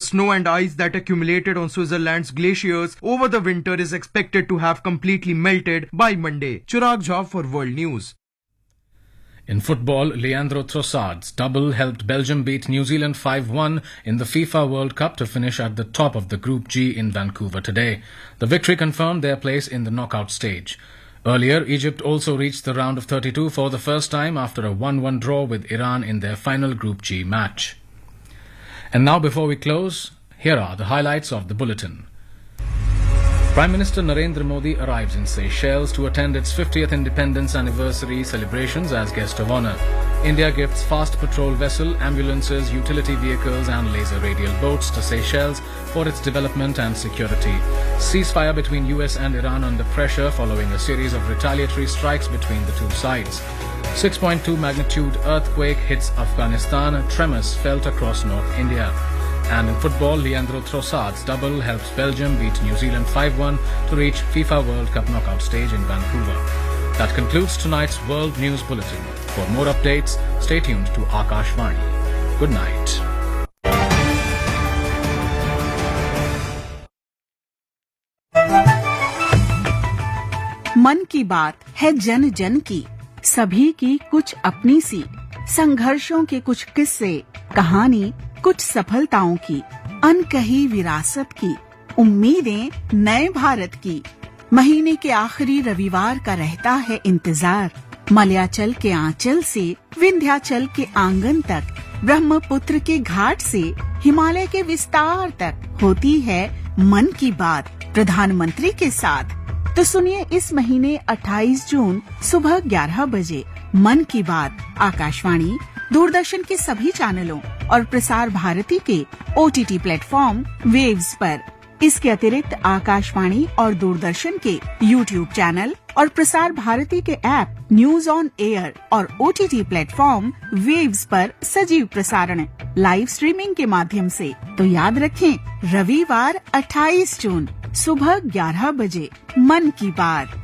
snow and ice that accumulated on Switzerland's glaciers over the winter is expected to have completely melted by Monday. Chirag Jha for World News. In football, Leandro Trossard's double helped Belgium beat New Zealand 5-1 in the FIFA World Cup to finish at the top of the Group G in Vancouver today. The victory confirmed their place in the knockout stage. Earlier, Egypt also reached the round of 32 for the first time after a 1-1 draw with Iran in their final Group G match. And now, before we close, here are the highlights of the bulletin. Prime Minister Narendra Modi arrives in Seychelles to attend its 50th independence anniversary celebrations as guest of honour. India gifts fast patrol vessel, ambulances, utility vehicles and laser radial boats to Seychelles for its development and security. Ceasefire between US and Iran under pressure following a series of retaliatory strikes between the two sides. 6.2 magnitude earthquake hits Afghanistan, tremors felt across North India. And in football, Leandro Trossard's double helps Belgium beat New Zealand 5-1 to reach FIFA World Cup knockout stage in Vancouver. That concludes tonight's World News Bulletin. For more updates, stay tuned to Akashvani. Good night. मन की बात है जन जन की, सभी की कुछ अपनी सी, संघर्षों के कुछ किस्से, कहानी कुछ सफलताओं की, अनकही विरासत की, उम्मीदें नए भारत की। महीने के आखिरी रविवार का रहता है इंतजार। मलयाचल के आंचल से विंध्याचल के आंगन तक, ब्रह्मपुत्र के घाट से हिमालय के विस्तार तक होती है मन की बात प्रधानमंत्री के साथ। तो सुनिए इस महीने 28 जून सुबह 11 बजे मन की बात आकाशवाणी, दूरदर्शन के सभी चैनलों और प्रसार भारती के OTT प्लेटफॉर्म वेव्स पर। इसके अतिरिक्त आकाशवाणी और दूरदर्शन के YouTube चैनल और प्रसार भारती के ऐप न्यूज ऑन एयर और OTT प्लेटफॉर्म वेव्स पर सजीव प्रसारण लाइव स्ट्रीमिंग के माध्यम से। तो याद रखें, रविवार 28 जून सुबह 11 बजे मन की बात।